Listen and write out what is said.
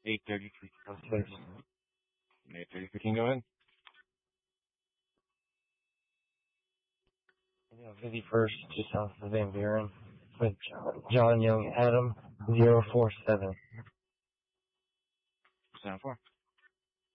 833. 06. 833 can go in. Yeah, 51st, just south of Van Buren, with John Young Adam 047. Sound 4.